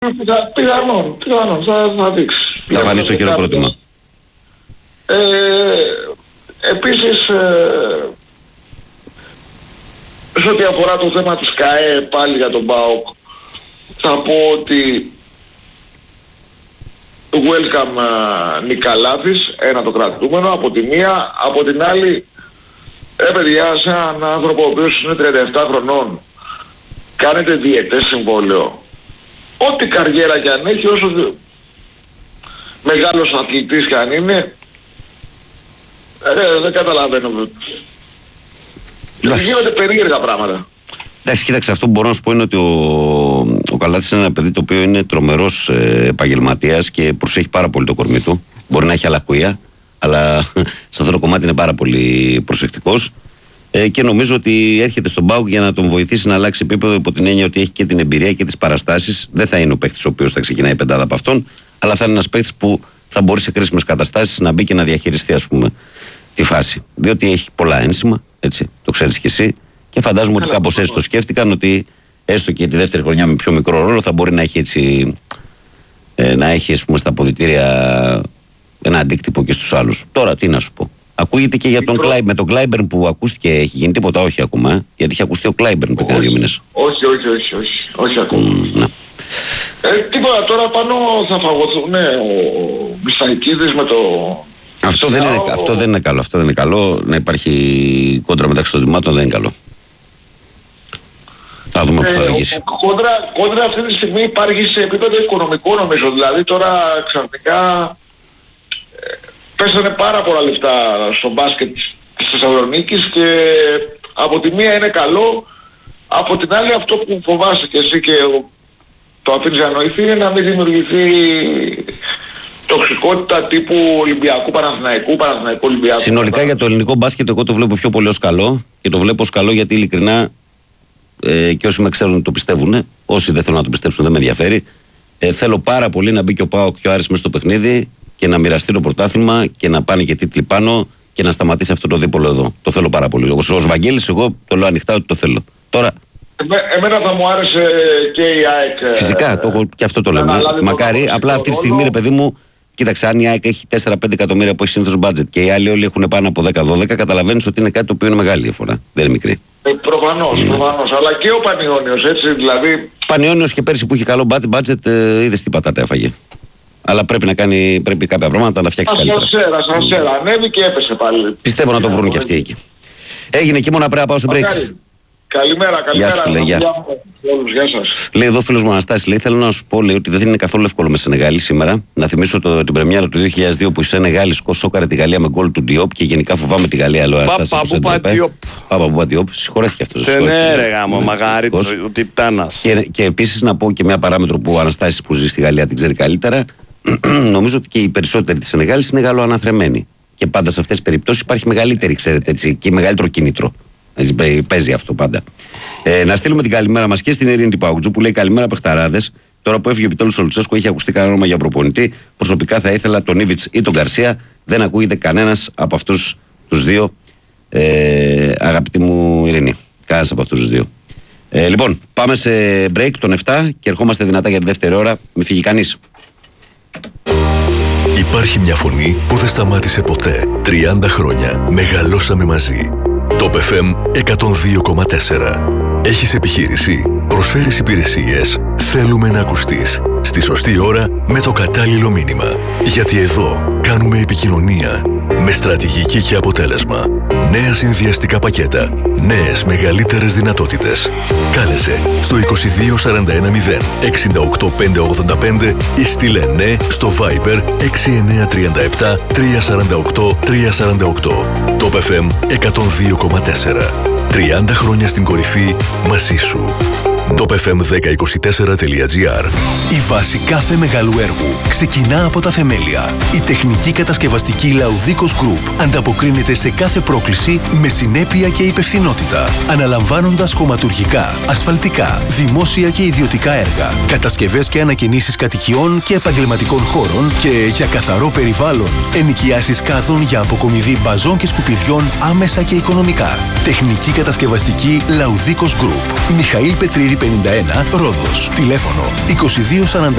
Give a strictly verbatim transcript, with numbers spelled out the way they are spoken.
Πιθανόν, πιθανόν, θα, θα δείξει. Θα φανεί στο χειροκρότημα. Ε, επίσης, ε, σε ό,τι αφορά το θέμα του ΣΚΑΕ πάλι για τον ΠΑΟΚ, θα πω ότι welcome uh, Νικαλάδης, ένα το κρατούμενο, από τη μία, από την άλλη, ε παιδιά, σε έναν άνθρωπο ο οποίος είναι τριάντα επτά χρονών, κάνετε διετές συμβόλαιο, ό,τι καριέρα κι αν έχει, όσο μεγάλος αθλητής κι αν είναι, ε, δεν καταλαβαίνω. Γίνονται περίεργα πράγματα. Εντάξει, κοίταξε, αυτό που μπορώ να σου πω είναι ότι ο, ο Καλάθης είναι ένα παιδί το οποίο είναι τρομερός ε, επαγγελματίας και προσέχει πάρα πολύ το κορμί του. Μπορεί να έχει αλακουία, αλλά σε αυτό το κομμάτι είναι πάρα πολύ προσεκτικός. Ε, και νομίζω ότι έρχεται στον ΠΑΟΚ για να τον βοηθήσει να αλλάξει επίπεδο, υπό την έννοια ότι έχει και την εμπειρία και τις παραστάσεις. Δεν θα είναι ο παίχτης ο οποίος θα ξεκινάει πεντάδα από αυτόν, αλλά θα είναι ένας παίχτης που θα μπορεί σε κρίσιμες καταστάσεις να μπει και να διαχειριστεί, ας πούμε, τη φάση. Διότι έχει πολλά ένσημα, έτσι, το ξέρεις κι εσύ. Και φαντάζομαι ότι κάπως έτσι το σκέφτηκαν, ότι έστω και τη δεύτερη χρονιά με πιο μικρό ρόλο θα μπορεί να έχει έτσι, ε, να έχει, ας πούμε, στα αποδυτήρια ένα αντίκτυπο και στους άλλους. Τώρα τι να σου πω. Ακούγεται και για τον Κλάιμπερν. Με τον Κλάιμπερν που ακούστηκε, έχει γίνει τίποτα? Όχι ακόμα. Ε? Γιατί είχε ακουστεί ο Κλάιμπερν πριν κάνα δύο μήνες. Όχι, όχι, όχι, όχι, όχι ακόμα. Mm, ε, τίποτα, τώρα πάνω θα φαγωθούν ναι, ο Μισταϊκίδης με το... Αυτό δεν, είναι, ο... αυτό δεν είναι καλό. Αυτό δεν είναι καλό. Να υπάρχει κόντρα μεταξύ των τιμάτων δεν είναι καλό. Θα δούμε πού θα οδηγήσει. Κόντρα, κόντρα αυτή τη στιγμή υπάρχει σε επίπεδο οικονομικό, νομίζω. Δηλαδή τώρα ξαφνικά ε, πέσανε πάρα πολλά λεφτά στο μπάσκετ της Θεσσαλονίκης και από τη μία είναι καλό, από την άλλη αυτό που φοβάσαι και εσύ και το αφήνεις να νοηθεί είναι να μην δημιουργηθεί τοξικότητα τύπου Ολυμπιακού Παναθηναϊκού, Παναθηναϊκού Ολυμπιακού. Συνολικά για το ελληνικό μπάσκετ εγώ το βλέπω πιο πολύ ως καλό και το βλέπω ως καλό γιατί ειλικρινά ε, και όσοι με ξέρουν το πιστεύουν, όσοι δεν θέλουν να το πιστέψουν δεν με ενδιαφέρει. Ε, θέλω πάρα πολύ να μπει και ο ΠΑΟΚ και ο Άρης μες στο παιχνίδι και να μοιραστεί το πρωτάθλημα και να πάνε και τίτλοι πάνω και να σταματήσει αυτό το δίπολο εδώ. Το θέλω πάρα πολύ. Ως Βαγγέλης εγώ το λέω ανοιχτά ότι το θέλω. Τώρα εμένα θα μου άρεσε και η ΑΕΚ. Φυσικά, το έχω, και αυτό το λέμε. Μακάρι, απλά αυτή τη στιγμή, ρε παιδί μου, κοίταξε, αν η ΑΕΚ έχει τέσσερα πέντε εκατομμύρια που έχει συνήθως budget και οι άλλοι όλοι έχουν πάνω από δέκα δώδεκα, καταλαβαίνεις ότι είναι κάτι το οποίο είναι μεγάλη διαφορά. Δεν είναι μικρή. Ε, προφανώς, mm. προφανώς. Αλλά και ο Πανιώνιος, έτσι, δηλαδή. Πανιώνιος και πέρσι που είχε καλό budget, ε, είδες τι πατάτα έφαγε. Αλλά πρέπει να κάνει, πρέπει κάποια πράγματα να φτιάξει καλύτερα. Σαν σέρα, σαν σέρα. Ανέβη και έπεσε πάλι. Πιστεύω να το βρουν και αυτοί εκεί. Έγινε και μόνο πρέπει να πάω στο break. Καλημέρα, καλημέρα. Γεια σου, φίλε, γεια. Γεια σας. Λέει εδώ φίλος μου Αναστάσης, λέει, θέλω να σου πω λέει, ότι δεν είναι καθόλου εύκολο με Σενεγάλη σήμερα. Να θυμίσω το, την πρεμιέρα του δύο χιλιάδες δύο που η Σενεγάλη σόκαρε τη Γαλλία με γκολ του Ντιόπ και γενικά φοβάμαι τη Γαλλία. Λέω Αναστάση. Πάπα που Ντιόπ. Συγχωρέθηκε αυτός. Δεν έρεγα μου, μαγάρι ο Τιτάνας. Και, και επίσης να πω και μια παράμετρο που ο Αναστάσης που ζει στη Γαλλία την ξέρει καλύτερα. Νομίζω ότι και οι περισσότεροι της Σενεγάλης είναι γαλλοαναθρεμένοι. Και πάντα σε αυτές τις περιπτώσεις υπάρχει μεγαλύτερη, ξέρετε, έτσι, και μεγαλύτερο κίνητρο. Παίζει αυτό πάντα. Ε, να στείλουμε την καλημέρα μας και στην Ειρήνη Τιπαουτζού που λέει καλημέρα παιχταράδες. Τώρα που έφυγε επιτέλους ο Λουτσέσκο, έχει ακουστεί κανένα όνομα για προπονητή. Προσωπικά θα ήθελα τον Ήβιτς ή τον Γκαρσία. Δεν ακούγεται κανένας από αυτούς τους δύο. Ε, αγαπητή μου Ειρήνη, κανένας από αυτούς τους δύο. Ε, λοιπόν, πάμε σε break τον επτά και ερχόμαστε δυνατά για τη δεύτερη ώρα. Μην φύγει κανείς. Υπάρχει μια φωνή που δεν σταμάτησε ποτέ. τριάντα χρόνια μεγαλώσαμε μαζί. Top εφ εμ εκατόν δύο κόμμα τέσσερα. Έχεις επιχείρηση, προσφέρεις υπηρεσίες, θέλουμε να ακουστείς. Στη σωστή ώρα με το κατάλληλο μήνυμα. Γιατί εδώ κάνουμε επικοινωνία με στρατηγική και αποτέλεσμα. Νέα συνδυαστικά πακέτα, νέες μεγαλύτερες δυνατότητες. Κάλεσε στο είκοσι δύο σαράντα ένα μηδέν εξήντα οκτώ πεντακόσια ογδόντα πέντε ή στείλε ναι στο Viber έξι εννιά τρία επτά τρία τέσσερα οκτώ τρία τέσσερα οκτώ. Top εφ εμ εκατόν δύο κόμμα τέσσερα. τριάντα χρόνια στην κορυφή μαζί σου. top εφ εμ δέκα είκοσι τέσσερα τελεία τζι άρ. Η βάση κάθε μεγάλου έργου ξεκινά από τα θεμέλια. Η τεχνική κατασκευαστική Laudicos Group ανταποκρίνεται σε κάθε πρόκληση με συνέπεια και υπευθυνότητα, αναλαμβάνοντας χωματουργικά, ασφαλτικά, δημόσια και ιδιωτικά έργα, κατασκευές και ανακαινήσεις κατοικιών και επαγγελματικών χώρων και για καθαρό περιβάλλον, ενοικιάσεις κάδων για αποκομιδή μπαζών και σκουπιδιών άμεσα και οικονομικά. Τεχνική κατασκευαστική Laudicos Group. Μιχαήλ Πετρίδη πενήντα ένα, Ρόδος. Τηλέφωνο είκοσι δύο σαράντα